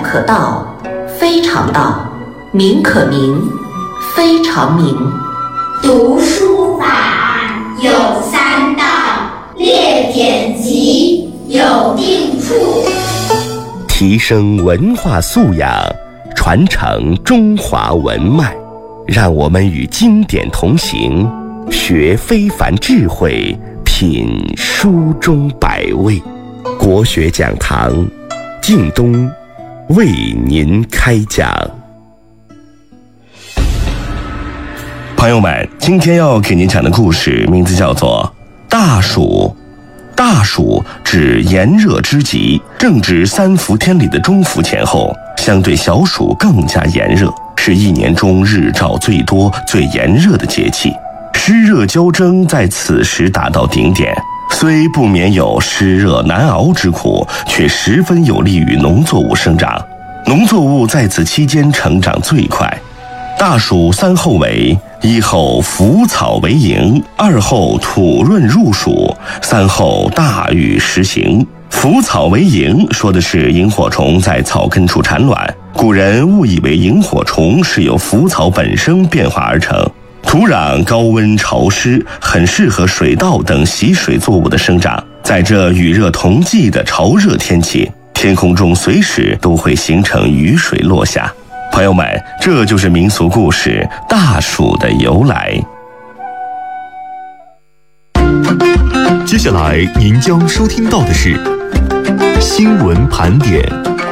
可道，非常道；名可名，非常名。 读书法有三到，列典籍有定处。 提升文化素养，传承中华文脉，让我们与经典同行，学非凡智慧，品书中百味。国学讲堂，靳东为您开讲。朋友们，今天要给您讲的故事名字叫做大暑。大暑指炎热之极，正值三伏天里的中伏前后，相对小暑更加炎热，是一年中日照最多、最炎热的节气。湿热交争在此时达到顶点，虽不免有湿热难熬之苦，却十分有利于农作物生长。农作物在此期间成长最快。大暑三候为：一候腐草为营，二候土润入暑，三候大雨时行。腐草为营说的是萤火虫在草根处产卵，古人误以为萤火虫是由腐草本身变化而成。土壤高温潮湿，很适合水稻等习水作物的生长。在这雨热同季的潮热天气，天空中随时都会形成雨水落下。朋友们，这就是民俗故事大暑的由来。 接下来您将收听到的是新闻盘点。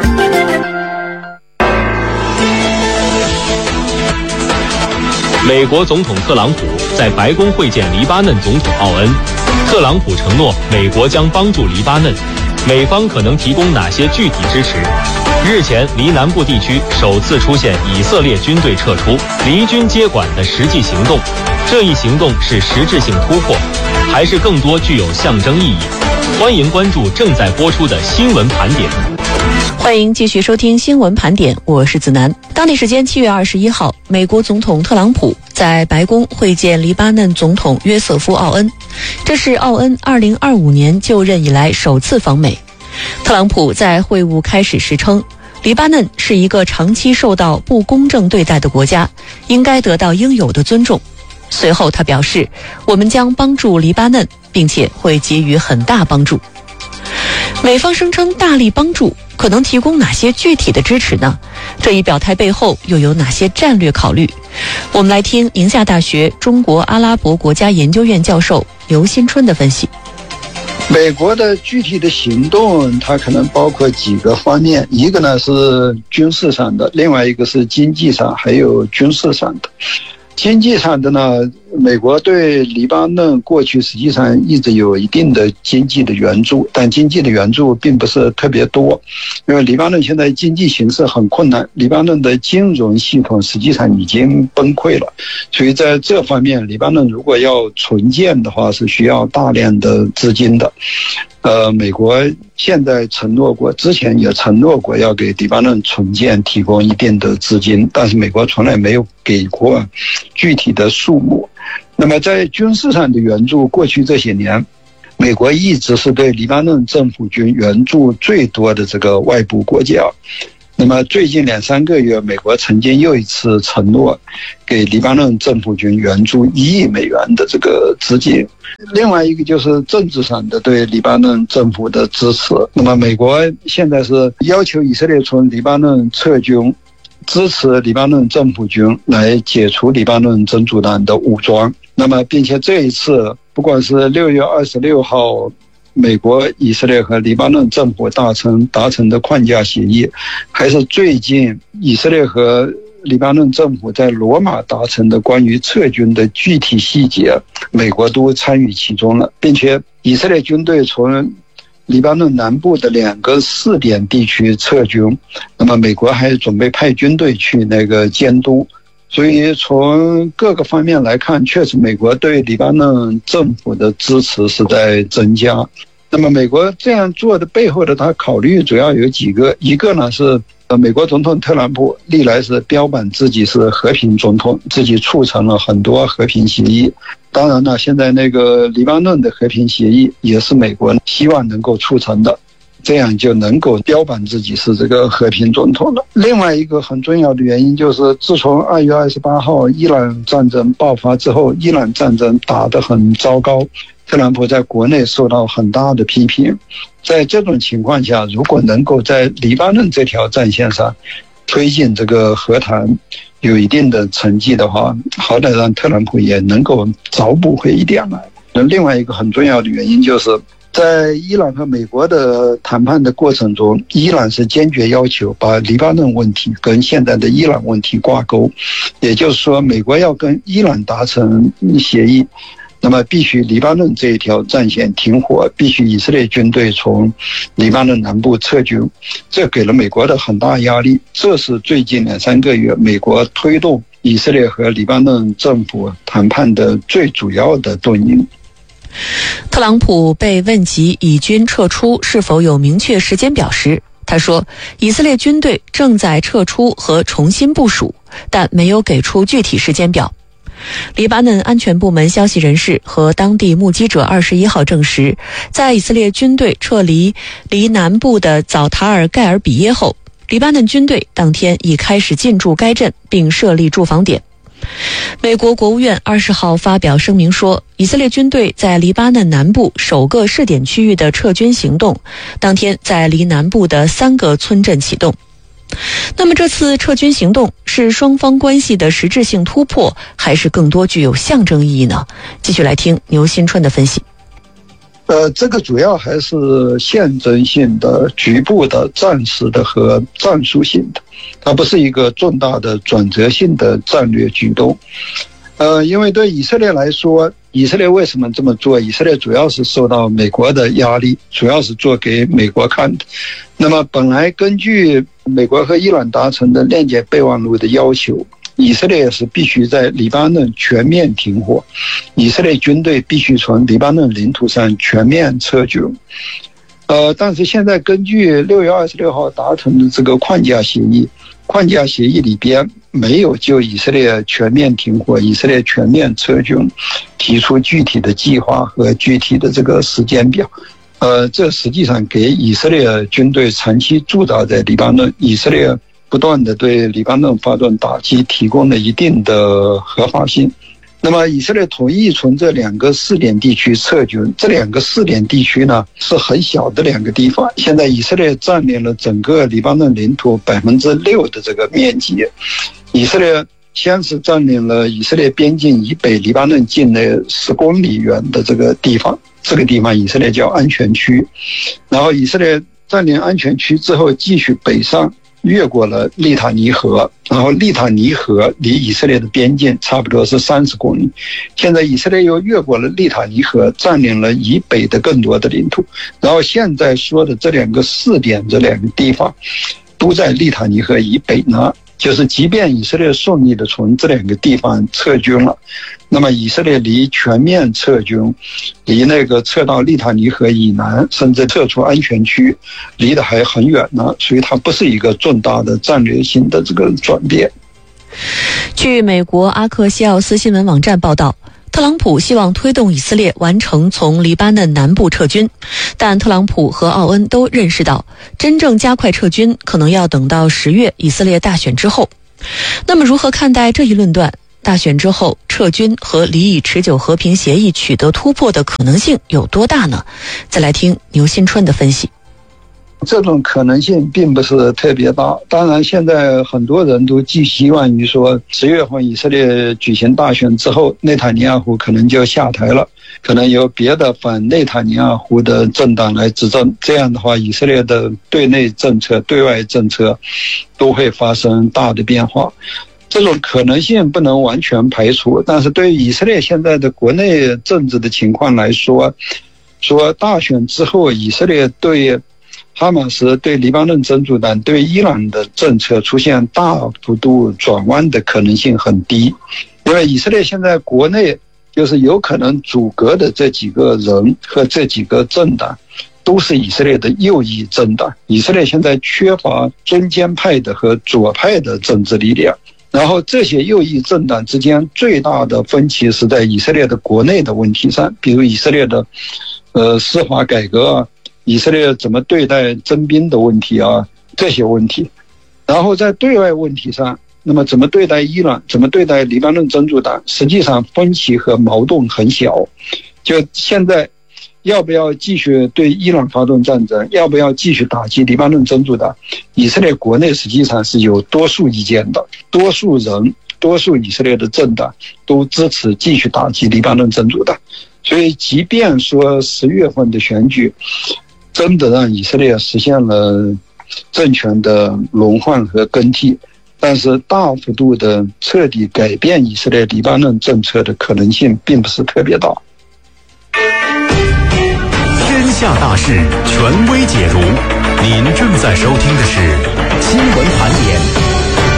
美国总统特朗普在白宫会见黎巴嫩总统奥恩，特朗普承诺美国将帮助黎巴嫩，美方可能提供哪些具体支持？日前，黎南部地区首次出现以色列军队撤出、黎军接管的实际行动，这一行动是实质性突破，还是更多具有象征意义？欢迎关注正在播出的新闻盘点。 欢迎继续收听新闻盘点，我是子楠。当地时间7月21号，美国总统特朗普在白宫会见黎巴嫩总统约瑟夫·奥恩，这是奥恩2025年就任以来首次访美。特朗普在会晤开始时称，黎巴嫩是一个长期受到不公正对待的国家，应该得到应有的尊重。随后他表示，我们将帮助黎巴嫩，并且会给予很大帮助。美方声称大力帮助，可能提供哪些具体的支持呢？这一表态背后又有哪些战略考虑？我们来听宁夏大学中国阿拉伯国家研究院教授刘新春的分析。 美国的具体的行动，它可能包括几个方面，一个呢是军事上的，另外一个是经济上，还有军事上的。经济上的呢，美国对黎巴嫩过去实际上一直有一定的经济的援助，但经济的援助并不是特别多，因为黎巴嫩现在经济形势很困难，黎巴嫩的金融系统实际上已经崩溃了，所以在这方面，黎巴嫩如果要重建的话，是需要大量的资金的。美国现在承诺过，之前也承诺过要给黎巴嫩重建提供一定的资金，但是美国从来没有给过具体的数目。那么在军事上的援助，过去这些年，美国一直是对黎巴嫩政府军援助最多的这个外部国家。那么最近2-3个月，美国曾经又一次承诺给黎巴嫩政府军援助1亿美元的这个资金。另外一个就是政治上的对黎巴嫩政府的支持。那么美国现在是要求以色列从黎巴嫩撤军，支持黎巴嫩政府军来解除黎巴嫩真主党的武装。那么并且这一次，不管是6月26号美国、以色列和黎巴嫩政府达成的框架协议，还是最近以色列和黎巴嫩政府在罗马达成的关于撤军的具体细节，美国都参与其中了，并且以色列军队从黎巴嫩南部的2个试点地区撤军，那么美国还准备派军队去那个监督。所以从各个方面来看，确实美国对黎巴嫩政府的支持是在增加。那么美国这样做的背后的他考虑主要有几个，一个呢是美国总统特朗普历来是标榜自己是和平总统，自己促成了很多和平协议。当然呢，现在那个黎巴嫩的和平协议也是美国希望能够促成的。 这样就能够标榜自己是这个和平总统了。另外一个很重要的原因就是，自从2月28号伊朗战争爆发之后，伊朗战争打得很糟糕，特朗普在国内受到很大的批评。在这种情况下，如果能够在黎巴嫩这条战线上推进这个和谈有一定的成绩的话，好歹让特朗普也能够找补回一点来。另外一个很重要的原因就是，在伊朗和美国的谈判的过程中，伊朗是坚决要求把黎巴嫩问题跟现在的伊朗问题挂钩，也就是说，美国要跟伊朗达成协议，那么必须黎巴嫩这一条战线停火，必须以色列军队从黎巴嫩南部撤军，这给了美国的很大压力。这是最近2-3个月美国推动以色列和黎巴嫩政府谈判的最主要的动因。 特朗普被问及以军撤出是否有明确时间表时，他说，以色列军队正在撤出和重新部署，但没有给出具体时间表。黎巴嫩安全部门消息人士和当地目击者21号证实，在以色列军队撤离南部的早塔尔盖尔比耶后，黎巴嫩军队当天已开始进驻该镇并设立驻防点。美国国务院20号发表声明说，以色列军队在黎巴嫩南部首个试点区域的撤军行动当天在离南部的3个村镇启动。那么这次撤军行动是双方关系的实质性突破，还是更多具有象征意义呢？继续来听牛新春的分析。 这个主要还是象征性的、局部的、暂时的和战术性的，它不是一个重大的转折性的战略举动。因为对以色列来说，以色列为什么这么做？以色列主要是受到美国的压力，主要是做给美国看的。那么本来根据美国和伊朗达成的谅解备忘录的要求，以色列是必须在黎巴嫩全面停火，以色列军队必须从黎巴嫩领土上全面撤军。但是现在根据6月26号达成的这个框架协议里边没有就以色列全面停火、以色列全面撤军提出具体的计划和具体的这个时间表。这实际上给以色列军队长期驻扎在黎巴嫩，以色列不断的对黎巴嫩发动打击提供了一定的合法性。那么以色列同意从这2个试点地区撤军，这2个试点地区呢是很小的2个地方，现在以色列占领了整个黎巴嫩领土6%的这个面积。以色列先是占领了以色列边境以北黎巴嫩境内10公里远的这个地方，这个地方以色列叫安全区。然后以色列占领安全区之后，继续北上，越过了利塔尼河，然后利塔尼河离以色列的边境差不多是30公里。现在以色列又越过了利塔尼河，占领了以北的更多的领土。然后现在说的这2个试点，这2个地方都在利塔尼河以北呢。就是即便以色列顺利的从这2个地方撤军了，那么以色列离全面撤军，离那个撤到利塔尼河以南，甚至撤出安全区，离得还很远呢，所以它不是一个重大的战略性的这个转变。 据美国阿克西奥斯新闻网站报道，特朗普希望推动以色列完成从黎巴嫩南部撤军，但特朗普和奥恩都认识到，真正加快撤军可能要等到10月以色列大选之后。那么如何看待这一论断？大选之后撤军和离以持久和平协议取得突破的可能性有多大呢？再来听牛新春的分析。 这种可能性并不是特别大，当然现在很多人都寄希望于说10月份以色列举行大选之后，内塔尼亚胡可能就下台了，可能由别的反内塔尼亚胡的政党来执政，这样的话以色列的对内政策、对外政策都会发生大的变化。这种可能性不能完全排除，但是对于以色列现在的国内政治的情况来说，说大选之后以色列对哈马斯、对黎巴嫩真主党、对伊朗的政策出现大幅度转弯的可能性很低，因为以色列现在国内就是有可能阻隔的这几个人和这几个政党都是以色列的右翼政党，以色列现在缺乏中间派的和左派的政治力量，然后这些右翼政党之间最大的分歧是在以色列的国内的问题上，比如以色列的司法改革啊， 以色列怎么对待征兵的问题啊，这些问题。然后在对外问题上，那么怎么对待伊朗，怎么对待黎巴嫩真主党，实际上分歧和矛盾很小。就现在要不要继续对伊朗发动战争，要不要继续打击黎巴嫩真主党，以色列国内实际上是有多数意见的，多数以色列的政党都支持继续打击黎巴嫩真主党。所以即便说10月份的选举真的让以色列实现了政权的轮换和更替，但是大幅度的彻底改变以色列黎巴嫩政策的可能性并不是特别大。 天下大事，权威解读。您正在收听的是新闻盘点。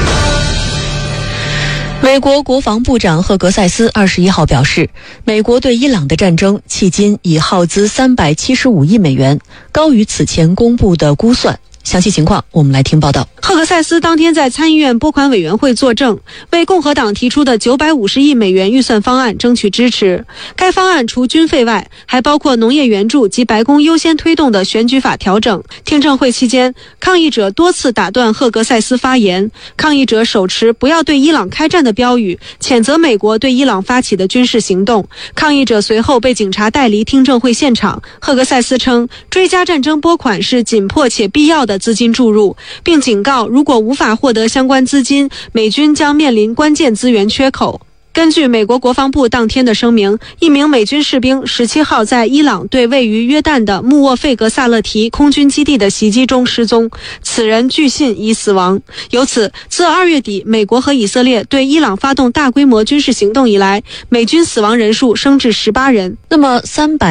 美国国防部长赫格塞斯21号表示，美国对伊朗的战争迄今已耗资375亿美元，高于此前公布的估算。详细情况我们来听报道。 赫格塞斯当天在参议院拨款委员会作证，为共和党提出的950亿美元预算方案争取支持。该方案除军费外，还包括农业援助及白宫优先推动的选举法调整。听证会期间，抗议者多次打断赫格塞斯发言，抗议者手持不要对伊朗开战的标语，谴责美国对伊朗发起的军事行动。抗议者随后被警察带离听证会现场。赫格塞斯称，追加战争拨款是紧迫且必要的资金注入，并警告如果无法获得相关资金，美军将面临关键资源缺口。根据美国国防部当天的声明，一名美军士兵17号在伊朗对位于约旦的穆沃费格萨勒提空军基地的袭击中失踪，此人据信已死亡。由此，自2月底美国和以色列对伊朗发动大规模军事行动以来，美军死亡人数升至18人。 那么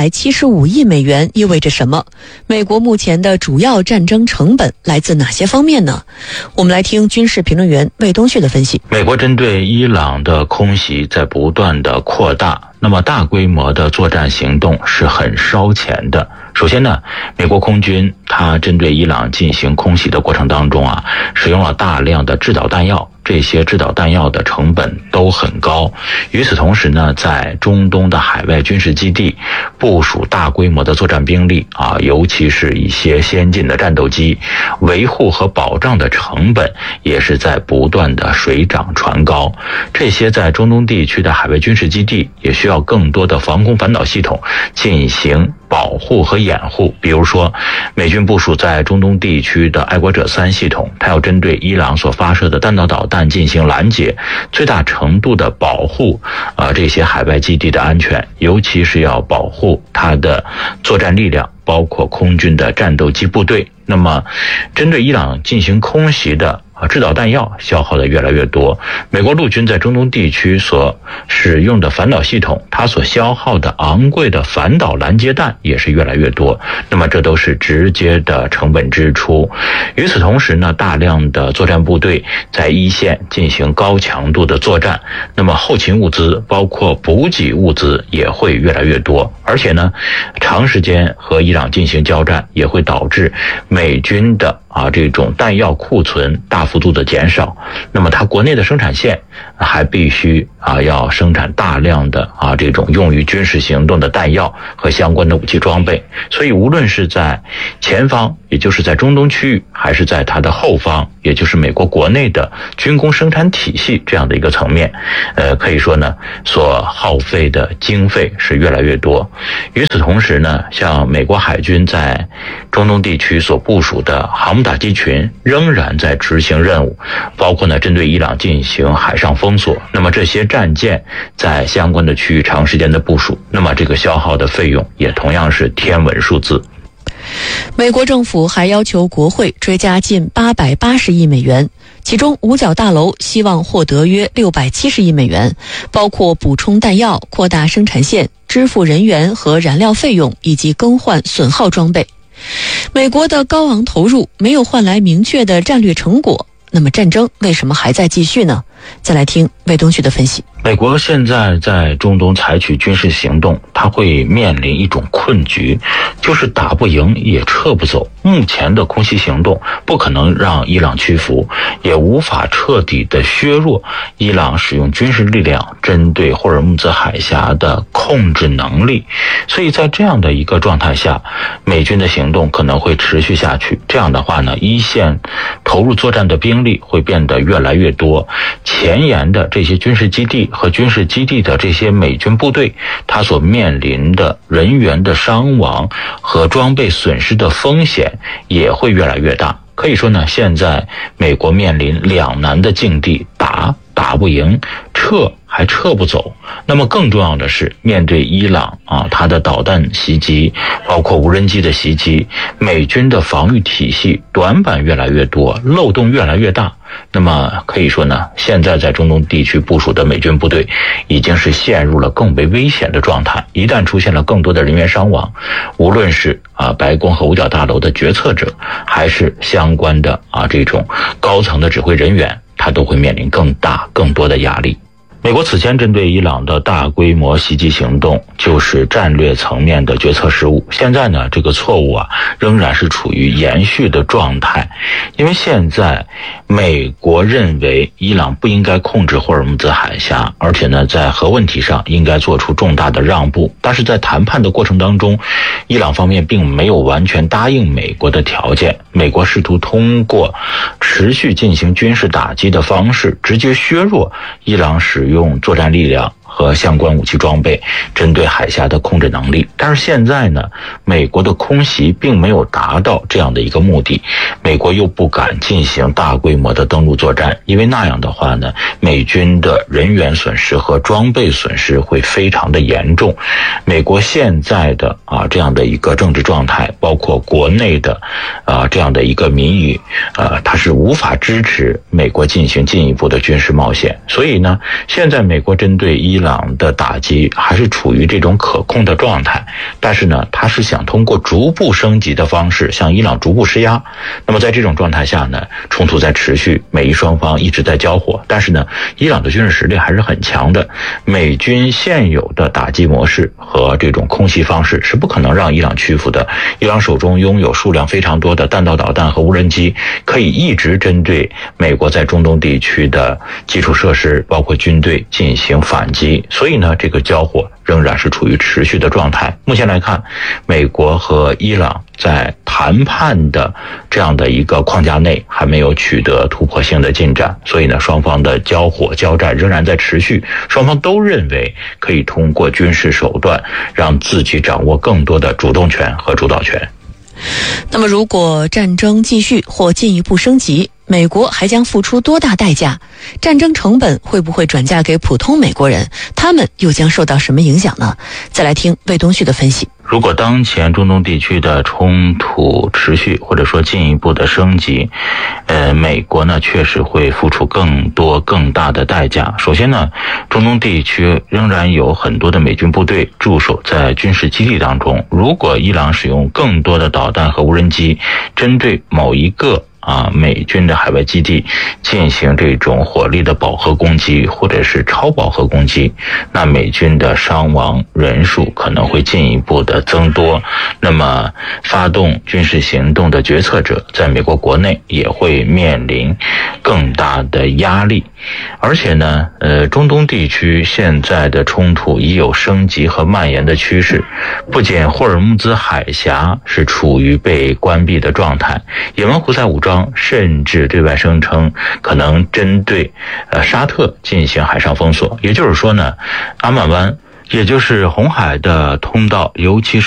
375亿美元意味着什么？美国目前的主要战争成本来自哪些方面呢？我们来听军事评论员魏东旭的分析。 美国针对伊朗的空袭在不断的扩大，那么大规模的作战行动是很烧钱的。首先呢，美国空军它针对伊朗进行空袭的过程当中使用了大量的制导弹药，这些制导弹药的成本都很高。与此同时呢，在中东的海外军事基地部署大规模的作战兵力尤其是一些先进的战斗机，维护和保障的成本也是在不断的水涨船高。这些在中东地区的海外军事基地也需要更多的防空反导系统进行保护和掩护。比如说，美军部署在中东地区的爱国者3系统，它要针对伊朗所发射的弹道导弹进行拦截，最大程度的保护这些海外基地的安全，尤其是要保护它的作战力量，包括空军的战斗机部队。那么针对伊朗进行空袭的制导弹药消耗的越来越多，美国陆军在中东地区所使用的反导系统，它所消耗的昂贵的反导拦截弹也是越来越多，那么这都是直接的成本支出。与此同时呢，大量的作战部队在一线进行高强度的作战，那么后勤物资包括补给物资也会越来越多，而且呢，长时间和伊朗进行交战也会导致美军的这种弹药库存大幅度的减少，那么它国内的生产线还必须要生产大量的这种用于军事行动的弹药和相关的武器装备。所以无论是在前方，也就是在中东区域，还是在它的后方，也就是美国国内的军工生产体系这样的一个层面，可以说呢，所耗费的经费是越来越多。与此同时呢，像美国海军在中东地区所部署的航母打击群仍然在执行任务，包括呢针对伊朗进行海上封锁。那么这些战舰在相关的区域长时间的部署，那么这个消耗的费用也同样是天文数字。 美国政府还要求国会追加近880亿美元，其中五角大楼希望获得约670亿美元，包括补充弹药、扩大生产线、支付人员和燃料费用以及更换损耗装备。美国的高昂投入没有换来明确的战略成果，那么战争为什么还在继续呢？ 再来听魏东旭的分析。 美国现在在中东采取军事行动，它会面临一种困局，就是打不赢也撤不走。目前的空袭行动不可能让伊朗屈服，也无法彻底的削弱伊朗使用军事力量针对霍尔木兹海峡的控制能力。所以在这样的一个状态下，美军的行动可能会持续下去。这样的话呢，一线投入作战的兵力会变得越来越多，前沿的这些军事基地和军事基地的这些美军部队，它所面临的人员的伤亡和装备损失的风险也会越来越大。可以说呢，现在美国面临两难的境地，打不赢，撤还撤不走。那么更重要的是，面对伊朗它的导弹袭击，包括无人机的袭击，美军的防御体系短板越来越多，漏洞越来越大。那么可以说呢，现在在中东地区部署的美军部队已经是陷入了更为危险的状态。一旦出现了更多的人员伤亡，无论是白宫和五角大楼的决策者，还是相关的这种高层的指挥人员，他都会面临更多的压力。美国此前针对伊朗的大规模袭击行动就是战略层面的决策失误，现在呢，这个错误仍然是处于延续的状态。因为现在美国认为伊朗不应该控制霍尔木兹海峡，而且呢，在核问题上应该做出重大的让步，但是在谈判的过程当中，伊朗方面并没有完全答应美国的条件。美国试图通过持续进行军事打击的方式，直接削弱伊朗使用作战力量和相关武器装备针对海峡的控制能力。但是现在呢，美国的空袭并没有达到这样的一个目的，美国又不敢进行大规模的登陆作战，因为那样的话呢，美军的人员损失和装备损失会非常的严重。美国现在的这样的一个政治状态，包括国内的这样的一个民意，它是无法支持美国进行进一步的军事冒险。所以呢，现在美国针对伊朗的打击还是处于这种可控的状态，但是呢，他是想通过逐步升级的方式向伊朗逐步施压。那么在这种状态下呢，冲突在持续，美伊双方一直在交火，但是呢，伊朗的军事实力还是很强的。美军现有的打击模式和这种空袭方式是不可能让伊朗屈服的。伊朗手中拥有数量非常多的弹道导弹和无人机，可以一直针对美国在中东地区的基础设施，包括军队进行反击。所以呢，这个交火仍然是处于持续的状态。目前来看，美国和伊朗在谈判的这样的一个框架内还没有取得突破性的进展，所以呢，双方的交火交战仍然在持续。双方都认为可以通过军事手段让自己掌握更多的主动权和主导权。 那么如果战争继续或进一步升级，美国还将付出多大代价？战争成本会不会转嫁给普通美国人？他们又将受到什么影响呢？再来听魏东旭的分析。 如果当前中东地区的冲突持续，或者说进一步的升级，美国呢确实会付出更多更大的代价。首先呢，中东地区仍然有很多的美军部队驻守在军事基地当中，如果伊朗使用更多的导弹和无人机针对某一个美军的海外基地进行这种火力的饱和攻击或者是超饱和攻击，那美军的伤亡人数可能会进一步的增多。那么发动军事行动的决策者在美国国内也会面临更大的压力。而且呢，中东地区现在的冲突已有升级和蔓延的趋势，不仅霍尔木兹海峡是处于被关闭的状态，也门胡塞武装甚至对外声称可能针对沙特进行海上封锁。也就是说呢，阿曼湾也就是红海的通道，尤其是